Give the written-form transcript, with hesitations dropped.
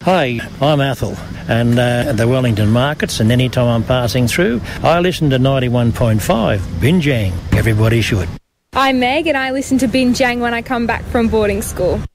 Hi, I'm Athol, and at the Wellington markets, and any time I'm passing through, I listen to 91.5, Binjang. Everybody should. I'm Meg, and I listen to Binjang when I come back from boarding school.